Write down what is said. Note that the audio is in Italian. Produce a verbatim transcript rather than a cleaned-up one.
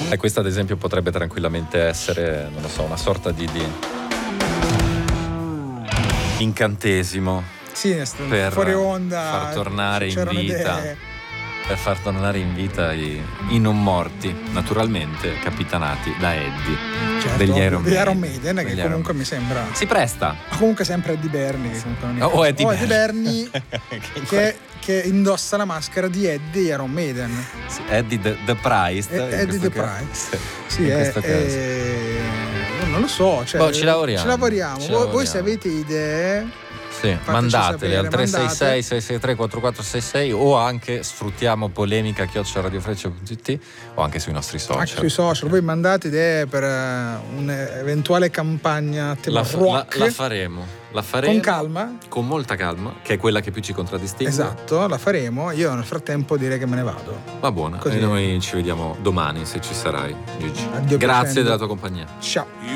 E questa ad esempio potrebbe tranquillamente essere, non lo so, una sorta di, di incantesimo sì, per fuori onda far tornare in vita idee. per far tornare in vita i, i non morti, naturalmente capitanati da Eddie, certo, degli Iron degli Iron Maiden, Maiden, che degli comunque Iron mi sembra si presta. Ma comunque sempre Eddie Bernie, che comunque non è o Eddie, o Eddie Bernie, Bernie che, che indossa la maschera di Eddie Iron Maiden. Sì, Eddie the, the Priest, eh, Eddie the caso. Priest. Sì, in è, questo caso. È, non lo so, cioè, boh, ci lavoriamo. Ci lavoriamo. Ci voi, lavoriamo. voi se avete idee, sì, fateci mandatele sapere, al tre sei sei mandate. sei sei tre quattro quattro sei sei o anche sfruttiamo polemica chiocciola radiofreccia punto it o anche sui nostri social. Anche sui social, voi mandate idee per uh, un'eventuale campagna tema la, fa- rock. La, la faremo, la faremo con calma, con molta calma, che è quella che più ci contraddistingue. Esatto, la faremo. Io nel frattempo direi che me ne vado. Va buona, così. E noi ci vediamo domani se ci sarai, Gigi. Addio Grazie piacendo. della tua compagnia. Ciao.